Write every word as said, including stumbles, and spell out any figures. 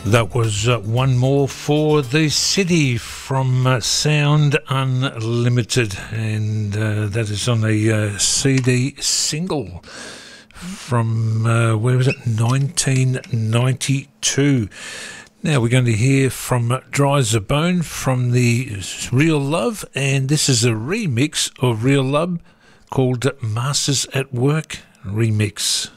That was uh, one more for the city from uh, Sound Unlimited, and uh, that is on a uh, C D single from, uh, where was it, nineteen ninety-two. Now we're going to hear from Dry as a Bone from the Real Love, and this is a remix of Real Love called Masters at Work Remix.